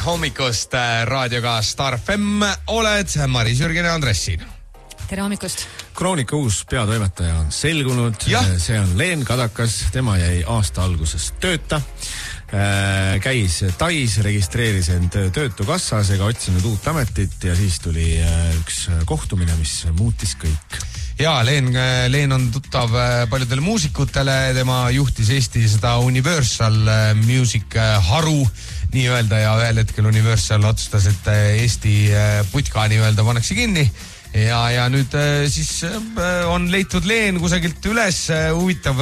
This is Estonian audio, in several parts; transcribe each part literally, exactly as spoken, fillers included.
hommikust raadioga Star F M, oled Maris Jürgen ja Andres siin. Tere hommikust. Kroonika uus peatoimetaja on selgunud, see on Leen Kadakas, tema jäi aasta alguses tööta, käis Tais, registreeris end töötukassas ega otsinud uut ametit ja siis tuli üks kohtumine, mis muutis kõik. Ja, Leen, Leen on tuttav paljudele muusikutele, tema juhtis Eesti seda Universal Music haru nii-öelda ja ühel hetkel Universal otsustas, et Eesti putka nii-öelda pannakse kinni ja, ja nüüd siis on leitud Leen kusagilt üles, huvitav,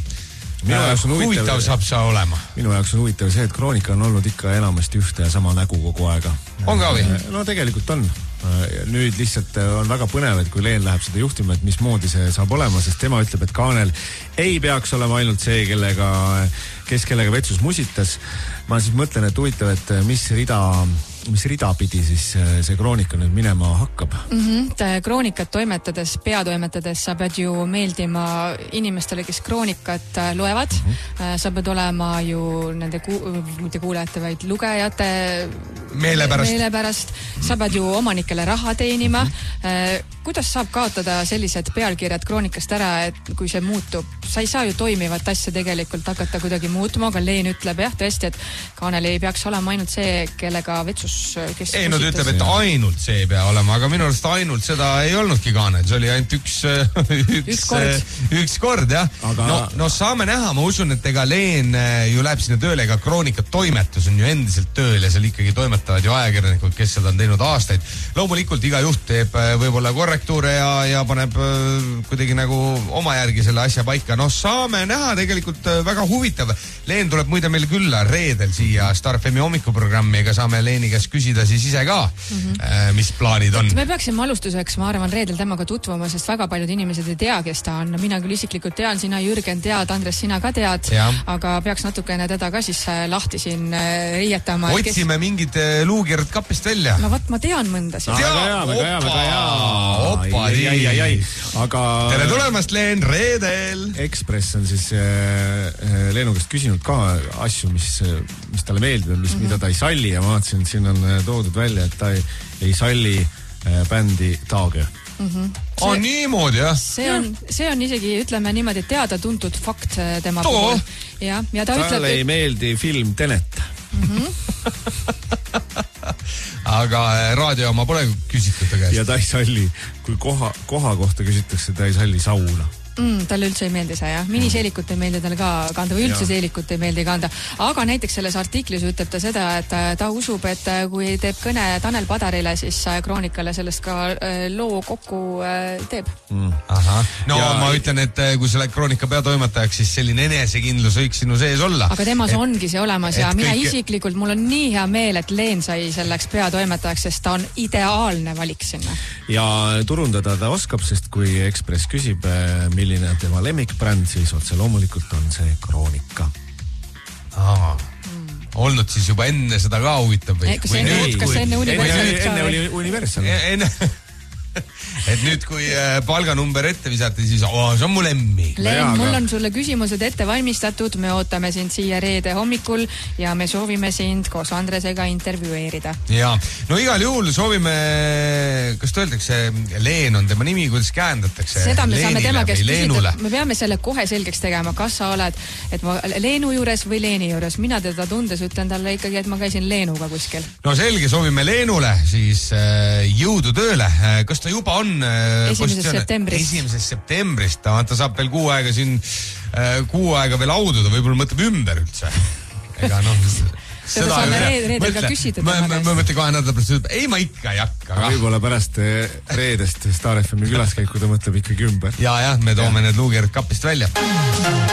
minu jaoks on huvitav, huvitav saab see olema. Minu jaoks on huvitav see, et Kroonika on olnud ikka enamasti ühte ja sama nägu kogu aega. On ka või? No tegelikult on. Nüüd lihtsalt on väga põnev, et kui Leen läheb seda juhtima, et mismoodi see saab olema, sest tema ütleb, et Kaanel ei peaks olema ainult see, kellega, kes kellega vetsus musitas. Ma siis mõtlen, et huvitav, et mis rida, mis rida pidi siis see Kroonika nüüd minema hakkab. Mm-hmm. Kroonikat toimetades, peatoimetades sa pead ju meeldima inimestele, kes kroonikat loevad. Mm-hmm. Sa pead olema ju nende ku, mitte kuulajate, vaid lugejate meele pärast. Meele pärast. Sa pead ju omanikele raha teenima. Mm-hmm. Kuidas saab kaotada sellised pealkirjad kroonikast ära, et kui see muutub? Sa ei saa ju toimivat asja tegelikult hakata kuidagi muutma, aga Leen ütleb jah tõesti, et Kaanel ei peaks olema ainult see, kellega vetsus, kes ei, no ta ütleb, et ainult see ei pea olema, aga minu arust ainult seda ei olnudki Kaanel, see oli ainult üks üks, üks kord, üks kord jah. Aga... No, no saame näha, ma usun, et ega Leen ju läheb sinna tööle, ega Kroonika toimetus on ju endiselt tööl ja seal ikkagi toimetavad ju ajakirjanikud, kes seda on teinud aastaid. Loomulikult iga juht teeb võib-olla korrektuure ja, ja paneb kuidagi nagu oma järgi selle asja paika. No saame näha, tegelikult väga huvitav. Leen tuleb muide meil külla reedel siia Star F M hommikuprogrammi, ega saame Leeni käest küsida siis ise ka, mm-hmm. mis plaanid on. Me peaksime alustuseks, ma arvan, reedel temaga tutvuma, sest väga paljud inimesed ei tea, kes ta on. Mina küll isiklikult tean, sina Jürgen tead, Andres, sina ka tead, ja. Aga peaks natukene teda ka siis lahti siin riietama. Otsime kes... mingid luukirjad kapist välja. No võt, ma tean mõnda. No, väga hea, väga hea, väga hea. Opa, ai, ai, ai, ai. Aga... Tere tulemast, Leen, reedel! Ekspress on siis äh, Leenu käest küsinud ka asju, mis, mis talle meeldib, mis, mm-hmm. mida ta ei salli ja ma vaatasin, siin on toodud välja, et ta ei, ei salli äh, bändi Taage. Mm-hmm. See, oh, niimoodi, jah? See on, see on isegi, ütleme niimoodi, teada-tuntud fakt tema Too. puhul. Ja, ja ta Talle ütleb, ei meeldi film Tenet. Mm-hmm. Aga raadio oma pole küsitud ta käest. Ja ta ei salli, kui koha, koha kohta küsitakse, ta ei salli sauna. Mm, talle üldse ei meeldi see, jah. Miniseelikut ei meeldi talle ka kanda või üldse ja. Seelikut ei meeldi kanda. Aga näiteks selles artiklis ütleb ta seda, et ta usub, et kui teeb kõne Tanel Padarile, siis Kroonikale sellest ka loo kokku teeb. Mm. Aha. No ja... ma ütlen, et kui sa lähed Kroonika peatoimetajaks, siis selline enesekindlus võiks sinu sees olla. Aga temas et, ongi see olemas ja mina kõik... isiklikult, mul on nii hea meel, et Leen sai selleks peatoimetajaks, sest ta on ideaalne valik sinna. Ja turundada ta oskab, sest kui Ekspress küsib, milline on tema lemmikbränd, siis otse loomulikult on see Kroonika. Aa, mm. olnud siis juba enne seda ka huvitav või? Kas enne, nüüd, kas enne Universal? Enne, enne oli Universal. Enne... Et nüüd, kui palganumber ette visati, siis oh, see on mu lemmi. Leen, mul on sulle küsimused ette valmistatud, me ootame sind siia reede hommikul ja me soovime sind koos Andresega intervjueerida. Ja, no igal juhul soovime, kas ta öeldakse, Leen on tema nimi, kuidas käändatakse? Seda me Leenile saame tema käest küsida, me peame selle kohe selgeks tegema, kas sa oled et ma Leenu juures või Leeni juures. Mina teda tundes ütlen talle ikkagi, et ma käisin Leenuga kuskil. No selge, soovime Leenule siis äh, jõudu tööle. Kas ta juba on esimesest septembrist. Esimesest septembrist. Ta, ta saab veel kuu aega siin, kuu aega veel aududa, võib-olla mõtleb ümber üldse. Ega noh, seda saame reedel ka küsida. Ma, ma, ma mõtlen kahe nädala pärast, ei ma ikka ei hakka. Võib-olla pärast reedest Star F M-i külaskäiku ta mõtleb ikkagi ümber. Ja, jah, me toome ja. need luugijärg kapist välja.